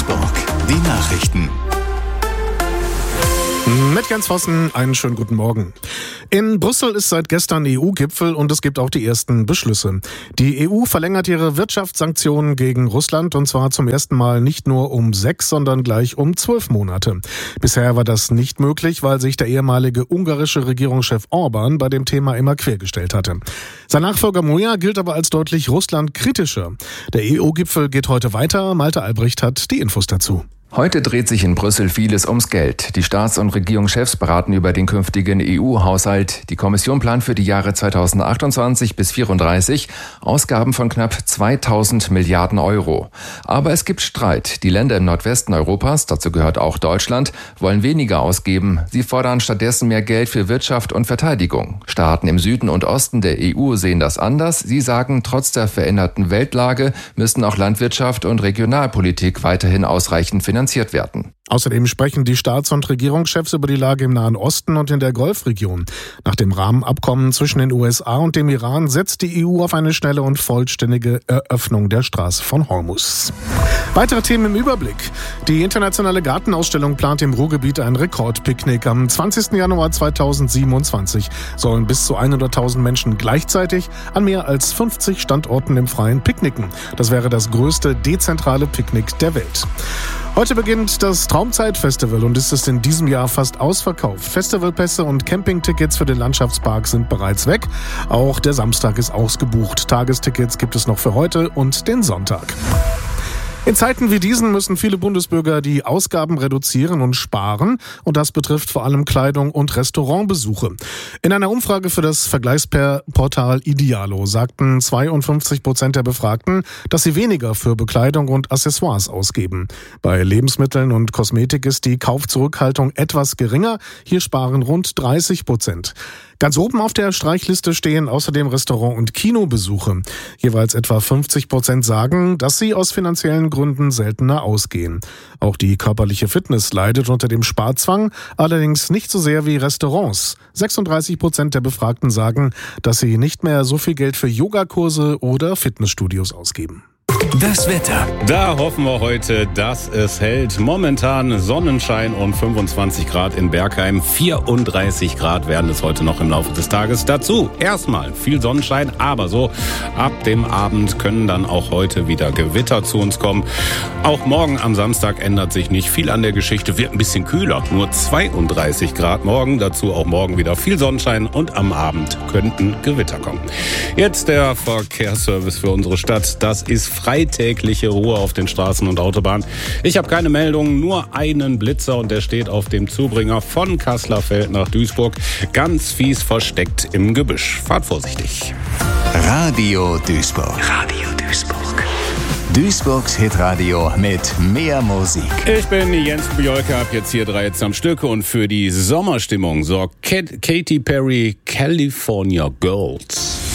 Duisburg. Die Nachrichten. Mit Jens Vossen, einen schönen guten Morgen. In Brüssel ist seit gestern EU-Gipfel und es gibt auch die ersten Beschlüsse. Die EU verlängert ihre Wirtschaftssanktionen gegen Russland und zwar zum ersten Mal nicht nur um 6, sondern gleich um 12 Monate. Bisher war das nicht möglich, weil sich der ehemalige ungarische Regierungschef Orbán bei dem Thema immer quergestellt hatte. Sein Nachfolger Moja gilt aber als deutlich russlandkritischer. Der EU-Gipfel geht heute weiter. Malte Albrecht hat die Infos dazu. Heute dreht sich in Brüssel vieles ums Geld. Die Staats- und Regierungschefs beraten über den künftigen EU-Haushalt. Die Kommission plant für die Jahre 2028 bis 2034 Ausgaben von knapp 2.000 Milliarden Euro. Aber es gibt Streit. Die Länder im Nordwesten Europas, dazu gehört auch Deutschland, wollen weniger ausgeben. Sie fordern stattdessen mehr Geld für Wirtschaft und Verteidigung. Staaten im Süden und Osten der EU sehen das anders. Sie sagen, trotz der veränderten Weltlage müssen auch Landwirtschaft und Regionalpolitik weiterhin ausreichend finanziert werden. Außerdem sprechen die Staats- und Regierungschefs über die Lage im Nahen Osten und in der Golfregion. Nach dem Rahmenabkommen zwischen den USA und dem Iran setzt die EU auf eine schnelle und vollständige Eröffnung der Straße von Hormuz. Weitere Themen im Überblick. Die internationale Gartenausstellung plant im Ruhrgebiet ein Rekordpicknick. Am 20. Januar 2027 sollen bis zu 100.000 Menschen gleichzeitig an mehr als 50 Standorten im Freien picknicken. Das wäre das größte dezentrale Picknick der Welt. Heute beginnt das Traumzeit-Festival und ist es in diesem Jahr fast ausverkauft. Festivalpässe und Campingtickets für den Landschaftspark sind bereits weg. Auch der Samstag ist ausgebucht. Tagestickets gibt es noch für heute und den Sonntag. In Zeiten wie diesen müssen viele Bundesbürger die Ausgaben reduzieren und sparen. Und das betrifft vor allem Kleidung und Restaurantbesuche. In einer Umfrage für das Vergleichsportal Idealo sagten 52% der Befragten, dass sie weniger für Bekleidung und Accessoires ausgeben. Bei Lebensmitteln und Kosmetik ist die Kaufzurückhaltung etwas geringer. Hier sparen rund 30%. Ganz oben auf der Streichliste stehen außerdem Restaurant- und Kinobesuche. Jeweils etwa 50% sagen, dass sie aus finanziellen Gründen seltener ausgehen. Auch die körperliche Fitness leidet unter dem Sparzwang, allerdings nicht so sehr wie Restaurants. 36% der Befragten sagen, dass sie nicht mehr so viel Geld für Yogakurse oder Fitnessstudios ausgeben. Das Wetter. Da hoffen wir heute, dass es hält. Momentan Sonnenschein und 25 Grad in Bergheim. 34 Grad werden es heute noch im Laufe des Tages. Dazu erstmal viel Sonnenschein, aber so ab dem Abend können dann auch heute wieder Gewitter zu uns kommen. Auch morgen am Samstag ändert sich nicht viel an der Geschichte. Wird ein bisschen kühler, nur 32 Grad morgen. Dazu auch morgen wieder viel Sonnenschein und am Abend könnten Gewitter kommen. Jetzt der Verkehrsservice für unsere Stadt. Das ist freitägliche Ruhe auf den Straßen und Autobahnen. Ich habe keine Meldungen, nur einen Blitzer und der steht auf dem Zubringer von Kasslerfeld nach Duisburg. Ganz fies versteckt im Gebüsch. Fahrt vorsichtig. Radio Duisburg. Radio Duisburg. Duisburgs Hitradio mit mehr Musik. Ich bin Jens Bjolke, hab jetzt hier 3 Hits am Stücke und für die Sommerstimmung sorgt Katy Perry, California Girls.